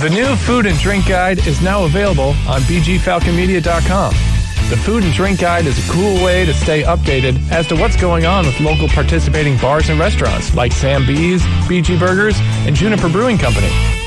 The new Food and Drink Guide is now available on bgfalconmedia.com. The Food and Drink Guide is a cool way to stay updated as to what's going on with local participating bars and restaurants like Sam B's, BG Burgers, and Juniper Brewing Company.